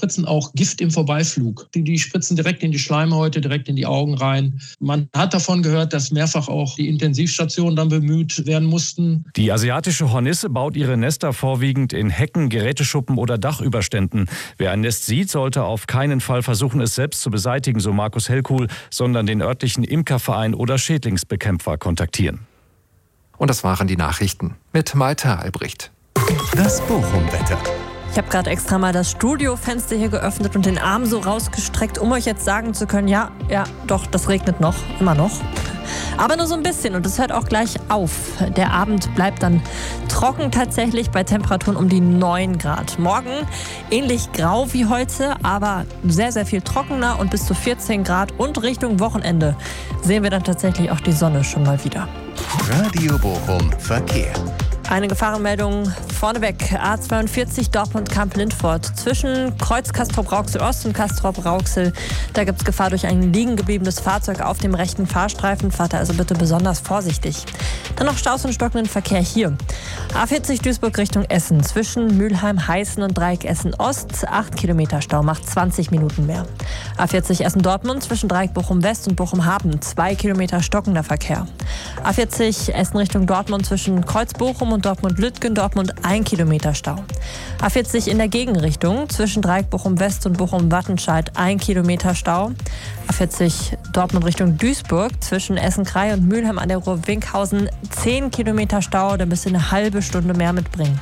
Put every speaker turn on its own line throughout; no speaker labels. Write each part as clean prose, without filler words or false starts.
spritzen auch Gift im Vorbeiflug. Die spritzen direkt in die Schleimhäute, direkt in die Augen rein. Man hat davon gehört, dass mehrfach auch die Intensivstationen dann bemüht werden mussten.
Die asiatische Hornisse baut ihre Nester vorwiegend in Hecken, Geräteschuppen oder Dachüberständen. Wer ein Nest sieht, sollte auf keinen Fall versuchen, es selbst zu beseitigen, so Markus Hellkuhl, sondern den örtlichen Imkerverein oder Schädlingsbekämpfer kontaktieren.
Und das waren die Nachrichten mit Malte Albrecht.
Das Bochum-Wetter.
Ich habe gerade extra mal das Studiofenster hier geöffnet und den Arm so rausgestreckt, um euch jetzt sagen zu können, ja, doch, das regnet noch, immer noch. Aber nur so ein bisschen und es hört auch gleich auf. Der Abend bleibt dann trocken tatsächlich bei Temperaturen um die 9 Grad. Morgen ähnlich grau wie heute, aber sehr, sehr viel trockener und bis zu 14 Grad. Und Richtung Wochenende sehen wir dann tatsächlich auch die Sonne schon mal wieder.
Radio Bochum Verkehr.
Eine Gefahrenmeldung vorneweg. A42 Dortmund-Kamp-Lindfort. Zwischen Kreuz Castrop-Rauxel Ost und Castrop-Rauxel. Da gibt es Gefahr durch ein liegen gebliebenes Fahrzeug auf dem rechten Fahrstreifen. Fahrt da also bitte besonders vorsichtig. Dann noch Staus und stockenden Verkehr hier. A40 Duisburg Richtung Essen. Zwischen Mülheim-Heißen und Dreieck Essen-Ost. 8 Kilometer Stau, macht 20 Minuten mehr. A40 Essen-Dortmund zwischen Dreieck Bochum-West und Bochum-Hafen. 2 Kilometer stockender Verkehr. A40 Essen Richtung Dortmund zwischen Kreuz-Bochum und Dortmund-Lütgen, Dortmund 1 Kilometer Stau. A40 in der Gegenrichtung zwischen Dreieck Bochum-West und Bochum-Wattenscheid 1 Kilometer Stau. A40 Dortmund Richtung Duisburg zwischen Essen-Krei und Mülheim an der Ruhr-Winkhausen 10 Kilometer Stau, da müsst ihr eine halbe Stunde mehr mitbringen.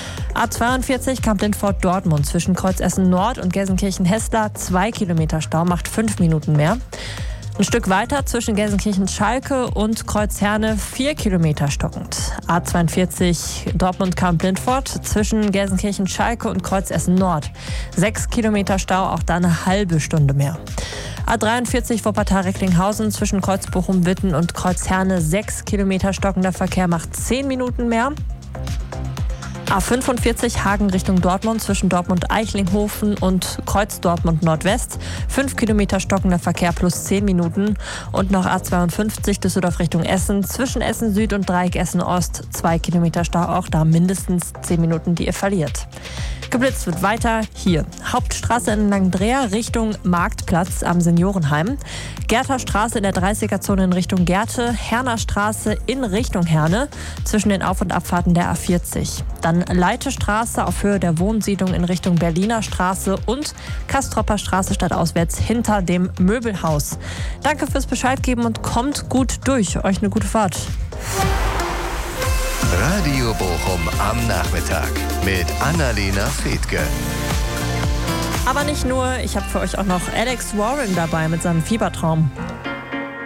A42 Kamp-Lindfort-Dortmund zwischen Kreuz Essen-Nord und Gelsenkirchen-Hessler 2 Kilometer Stau, macht 5 Minuten mehr. Ein Stück weiter zwischen Gelsenkirchen-Schalke und Kreuzherne 4 Kilometer stockend. A42 Dortmund-Kamp-Lindfort zwischen Gelsenkirchen-Schalke und Kreuz Essen-Nord. 6 Kilometer Stau, auch da eine halbe Stunde mehr. A43 Wuppertal-Recklinghausen zwischen Kreuz Bochum-Witten und Kreuzherne 6 Kilometer stockender Verkehr, macht 10 Minuten mehr. A45 Hagen Richtung Dortmund zwischen Dortmund-Eichlinghofen und Kreuz Dortmund Nordwest. 5 Kilometer stockender Verkehr plus 10 Minuten. Und noch A52 Düsseldorf Richtung Essen zwischen Essen Süd und Dreieck Essen Ost. 2 Kilometer Stau, auch da mindestens 10 Minuten, die ihr verliert. Geblitzt wird weiter hier. Hauptstraße in Langdreher Richtung Marktplatz am Seniorenheim. Gertherstraße in der 30er-Zone in Richtung Gerte. Herner Straße in Richtung Herne zwischen den Auf- und Abfahrten der A40. Dann Leitestraße auf Höhe der Wohnsiedlung in Richtung Berliner Straße und Kastropper Straße stadtauswärts hinter dem Möbelhaus. Danke fürs Bescheid geben und kommt gut durch. Euch eine gute Fahrt.
Radio Bochum am Nachmittag mit Annalena Fethke.
Aber nicht nur, ich habe für euch auch noch Alex Warren dabei mit seinem Fiebertraum.